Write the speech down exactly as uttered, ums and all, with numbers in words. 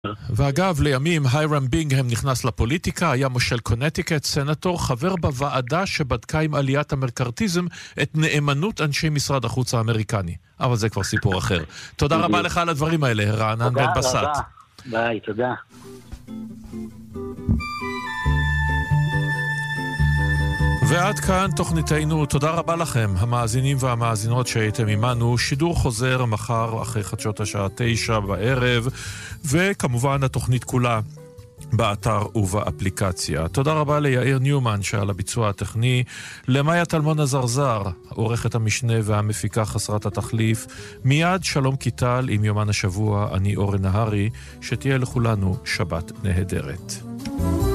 ואגב, לימים היירם בינגהם נכנס לפוליטיקה, היה מושל קונטיקט, סנטור, חבר בוועדה שבדקה עם עליית המקארתיזם את נאמנות אנשי משרד החוץ האמריקני. אבל זה כבר סיפור אחר. תודה רבה לך על הדברים האלה, רענן בן בסט. תודה רבה. ביי, תודה. ועד כאן תוכניתנו, תודה רבה לכם, המאזינים והמאזינות שהייתם עמנו. שידור חוזר מחר אחרי חדשות השעה תשע בערב, וכמובן התוכנית כולה באתר ובאפליקציה. תודה רבה ליאיר ניומן שעל הביצוע הטכני, למאיה טלמון הזרזר, עורכת המשנה והמפיקה חסרת התחליף. מיד שלום קיטל עם יומן השבוע, אני אורן נהרי, שתהיה לכולנו שבת נהדרת.